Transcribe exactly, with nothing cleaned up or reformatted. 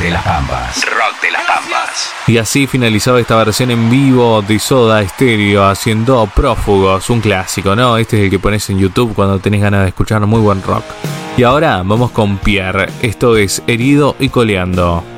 de las Pampas. Rock de las Pampas. Y así finalizaba esta versión en vivo de Soda Stereo haciendo Prófugos, un clásico, ¿no? Este es el que pones en YouTube cuando tenés ganas de escuchar muy buen rock. Y ahora vamos con Pierre, esto es Herido y Coleando.